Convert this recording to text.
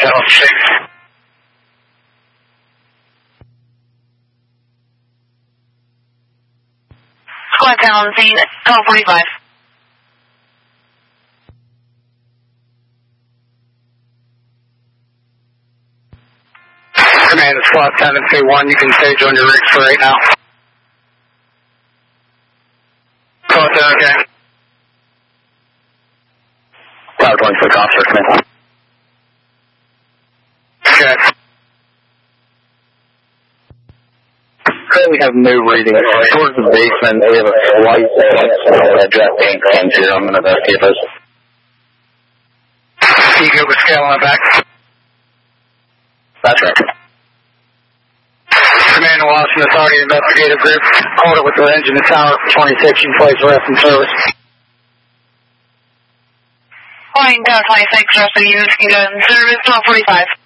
Channel 6. Squad Town, scene 1245. Command, Squad 731, you can stage on your rigs for right now. Squad 7, okay. Cloud 26 officer, command. Okay. Currently have no reading. Towards the basement, we have a slight jet tank and 0. I'm going to investigate those. You go with scale on the back? That's right. Command to Washington Authority Investigative Group. Hold it with the engine to tower for 26. You can place rest in service. Flying Tower 26, rest of the units can go in service 1245.